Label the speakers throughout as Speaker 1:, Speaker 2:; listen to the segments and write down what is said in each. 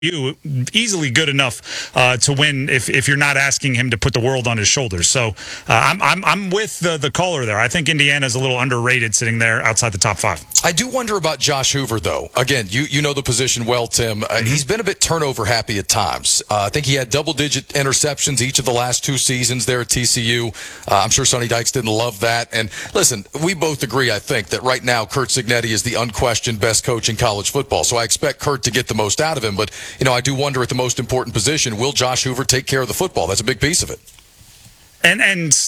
Speaker 1: you easily good enough to win if you're not asking him to put the world on his shoulders. So I'm with the caller there. I think Indiana's a little underrated sitting there outside the top five.
Speaker 2: I do wonder about Josh Hoover, though. Again, you know the position well, Tim. He's been a bit turnover happy at times. I think he had double-digit interceptions each of the last 2 seasons there at TCU. I'm sure Sonny Dykes didn't love that. And listen, we both agree, I think, that right now Curt Cignetti is the unquestioned best coach in college football. So I expect Curt to get the most out of him. But I do wonder at the most important position, will Josh Hoover take care of the football? That's a big piece of it. And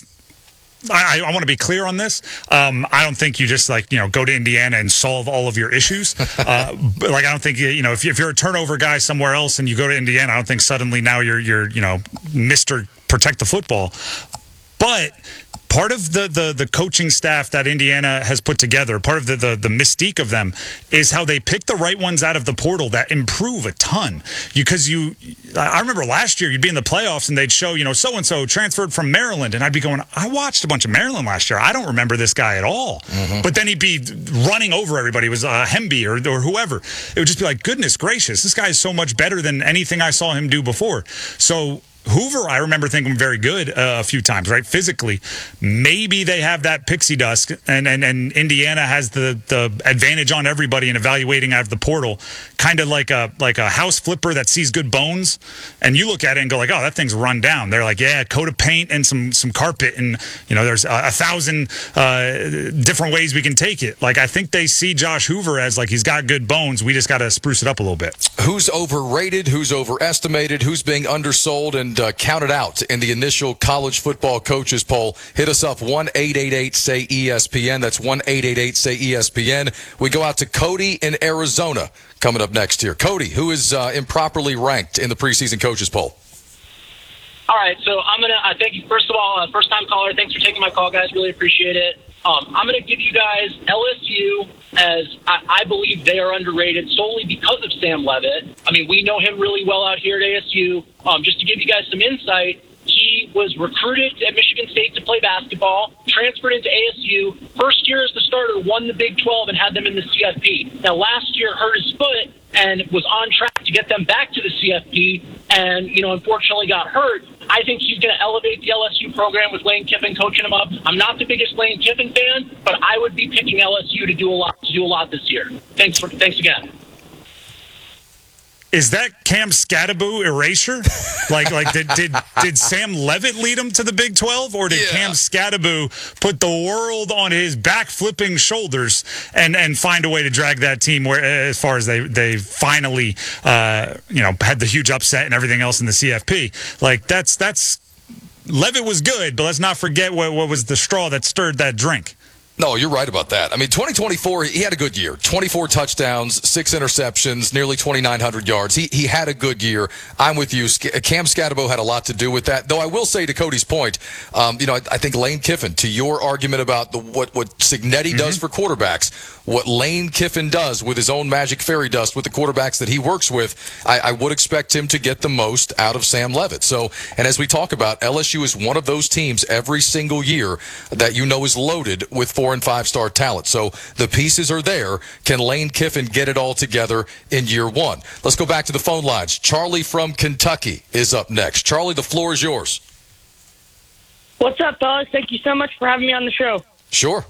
Speaker 1: I want to be clear on this. I don't think you just go to Indiana and solve all of your issues. But I don't think if you're a turnover guy somewhere else and you go to Indiana, I don't think suddenly now you're Mr. Protect the Football. But part of the coaching staff that Indiana has put together, part of the mystique of them is how they pick the right ones out of the portal that improve a ton. I remember last year you'd be in the playoffs and they'd show, so-and-so transferred from Maryland. And I'd be going, I watched a bunch of Maryland last year. I don't remember this guy at all. Mm-hmm. But then he'd be running over everybody. It was Hemby or whoever. It would just be like, goodness gracious, this guy is so much better than anything I saw him do before. So Hoover, I remember thinking very good a few times, right? Physically, maybe they have that pixie dust, and Indiana has the advantage on everybody in evaluating out of the portal, kind of like a house flipper that sees good bones, and you look at it and go like, oh, that thing's run down. They're like, yeah, coat of paint and some carpet, and there's 1,000 different ways we can take it. Like, I think they see Josh Hoover as like he's got good bones. We just got to spruce it up a little bit.
Speaker 2: Who's overrated? Who's overestimated? Who's being undersold and counted out in the initial college football coaches poll? Hit us up, 1-888-SAY-ESPN. That's 1-888-SAY-ESPN. We go out to Cody in Arizona coming up next here. Cody, who is improperly ranked in the preseason coaches poll?
Speaker 3: All right, so I'm going to thank you. First of all, first-time caller, thanks for taking my call, guys. Really appreciate it. I'm going to give you guys LSU as I believe they are underrated solely because of Sam Leavitt. I mean, we know him really well out here at ASU. Just to give you guys some insight, he was recruited at Michigan State to play basketball, transferred into ASU. First year as the starter, won the Big 12 and had them in the CFP. Now, last year hurt his foot and was on track to get them back to the CFP and, unfortunately got hurt. I think he's going to elevate the LSU program with Lane Kiffin coaching him up. I'm not the biggest Lane Kiffin fan, but I would be picking LSU to do a lot this year. Thanks again.
Speaker 1: Is that Cam Skattebo erasure? Did Sam Leavitt lead him to the Big 12, or did Cam Skattebo put the world on his back flipping shoulders and find a way to drag that team as far as they finally had the huge upset and everything else in the CFP? Like that's Leavitt was good, but let's not forget what was the straw that stirred that drink.
Speaker 2: No, you're right about that. I mean, 2024, he had a good year. 24 touchdowns, 6 interceptions, nearly 2,900 yards. He had a good year. I'm with you. Cam Skattebo had a lot to do with that. Though I will say, to Cody's point, I think Lane Kiffin, to your argument about what Cignetti does for quarterbacks, what Lane Kiffin does with his own magic fairy dust with the quarterbacks that he works with, I would expect him to get the most out of Sam Leavitt. So, and as we talk about, LSU is one of those teams every single year that is loaded with 4- and 5-star talent. So the pieces are there. Can Lane Kiffin get it all together in year one? Let's go back to the phone lines. Charlie from Kentucky is up next. Charlie, the floor is yours.
Speaker 4: What's up, fellas? Thank you so much for having me on the show.
Speaker 2: Sure.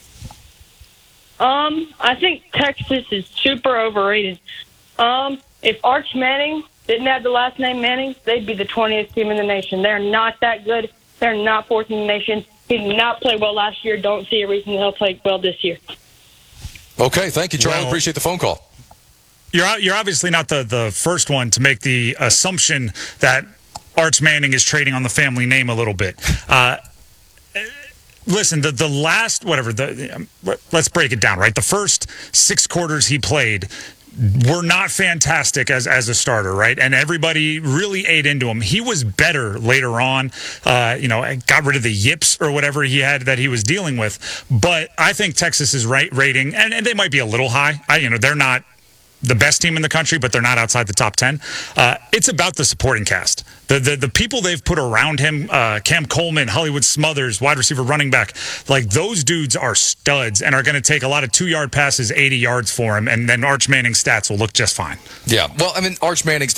Speaker 4: I think Texas is super overrated. If Arch Manning didn't have the last name Manning, they'd be the 20th team in the nation. They're not that good. They're not fourth in the nation. He did not play well last year. Don't see a reason he'll play well this year.
Speaker 2: Okay, thank you, Charlie. Appreciate the phone call.
Speaker 1: You're obviously not the first one to make the assumption that Arch Manning is trading on the family name a little bit. Listen, the last, let's break it down, right? The first 6 quarters he played were not fantastic as a starter, right? And everybody really ate into him. He was better later on, got rid of the yips or whatever he had that he was dealing with. But I think Texas's rating, and they might be a little high. They're not the best team in the country, but they're not outside the top 10. It's about the supporting cast. The people they've put around him, Cam Coleman, Hollywood Smothers, wide receiver, running back, like those dudes are studs and are going to take a lot of 2-yard passes 80 yards for him, and then Arch Manning's stats will look just fine.
Speaker 2: Yeah, well, I mean, Arch Manning's